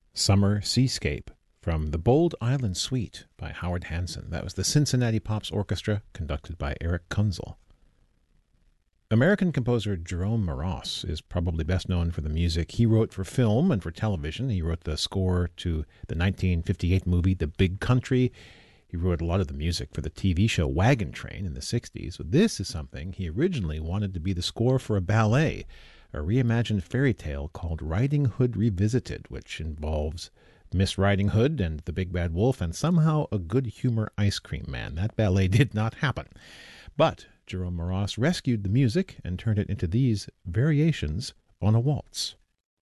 Summer Seascape from The Bold Island Suite by Howard Hanson. That was the Cincinnati Pops Orchestra, conducted by Eric Kunzel. American composer Jerome Moross is probably best known for the music he wrote for film and for television. He wrote the score to the 1958 movie The Big Country. He wrote a lot of the music for the TV show Wagon Train in the 60s. So this is something he originally wanted to be the score for a ballet, a reimagined fairy tale called Riding Hood Revisited, which involves Miss Riding Hood and the Big Bad Wolf and somehow a good humor ice cream man. That ballet did not happen. But Jerome Moross rescued the music and turned it into these variations on a waltz.